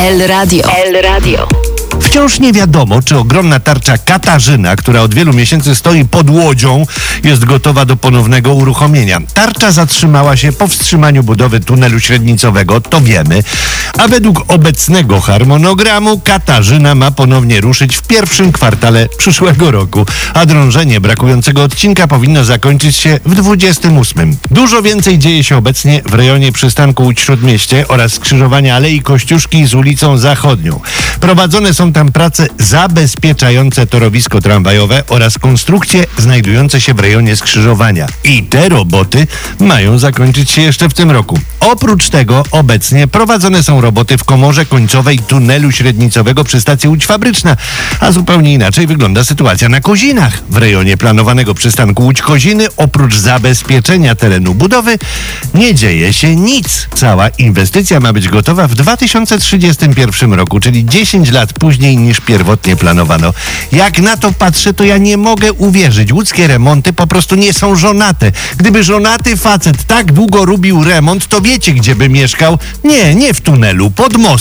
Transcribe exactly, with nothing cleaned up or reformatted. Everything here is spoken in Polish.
El Radio. El Radio. Wciąż nie wiadomo, czy ogromna tarcza Katarzyna, która od wielu miesięcy stoi pod Łodzią, jest gotowa do ponownego uruchomienia. Tarcza zatrzymała się po wstrzymaniu budowy tunelu średnicowego, to wiemy, a według obecnego harmonogramu Katarzyna ma ponownie ruszyć w pierwszym kwartale przyszłego roku, a drążenie brakującego odcinka powinno zakończyć się w dwudziestym ósmym. Dużo więcej dzieje się obecnie w rejonie przystanku Łódź-Śródmieście oraz skrzyżowania Alei Kościuszki z ulicą Zachodnią. Prowadzone są tam prace zabezpieczające torowisko tramwajowe oraz konstrukcje znajdujące się w rejonie skrzyżowania. I te roboty mają zakończyć się jeszcze w tym roku. Oprócz tego obecnie prowadzone są roboty w komorze końcowej tunelu średnicowego przy stacji Łódź Fabryczna, a zupełnie inaczej wygląda sytuacja na Kozinach. W rejonie planowanego przystanku Łódź-Koziny oprócz zabezpieczenia terenu budowy nie dzieje się nic. Cała inwestycja ma być gotowa w dwa tysiące trzydziestym pierwszym roku, czyli dziesięć lat później niż pierwotnie planowano. Jak na to patrzę, to ja nie mogę uwierzyć. Łódzkie remonty po prostu nie są żonate. Gdyby żonaty facet tak długo robił remont, to wiecie, gdzie by mieszkał? Nie, nie w tunelu, pod mostem.